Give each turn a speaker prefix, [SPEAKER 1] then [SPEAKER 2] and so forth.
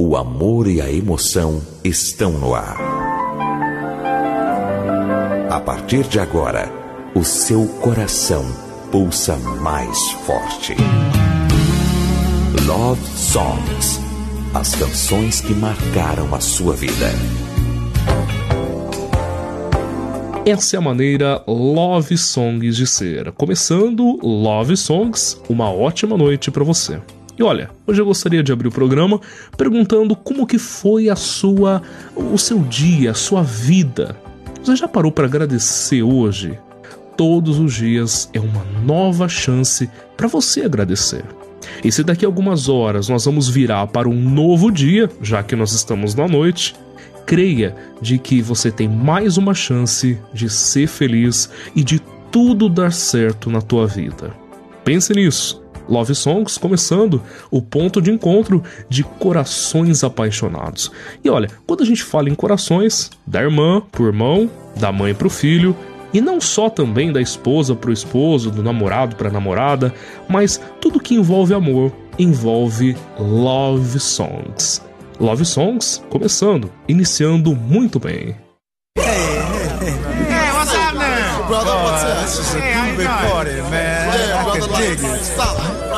[SPEAKER 1] O amor e a emoção estão no ar. A partir de agora, o seu coração pulsa mais forte. Love Songs. As canções que marcaram a sua vida.
[SPEAKER 2] Essa é a maneira Love Songs de ser. Começando Love Songs, uma ótima noite para você. E olha, hoje eu gostaria de abrir o programa perguntando como que foi o seu dia, a sua vida. Você já parou para agradecer hoje? Todos os dias é uma nova chance para você agradecer. E se daqui a algumas horas nós vamos virar para um novo dia, já que nós estamos na noite, creia de que você tem mais uma chance de ser feliz e de tudo dar certo na tua vida. Pense nisso. Love Songs começando o ponto de encontro de corações apaixonados. E olha, quando a gente fala em corações, da irmã pro irmão, da mãe pro filho, e não só também da esposa pro esposo, do namorado pra namorada, mas tudo que envolve amor envolve Love Songs. Love Songs começando, iniciando muito bem.
[SPEAKER 3] Hey, what's happening?
[SPEAKER 4] Brother, what's up?
[SPEAKER 3] This is a big party, man.
[SPEAKER 4] Yeah,
[SPEAKER 3] I
[SPEAKER 4] brother,
[SPEAKER 3] can dig
[SPEAKER 4] like,
[SPEAKER 3] it.
[SPEAKER 4] solid.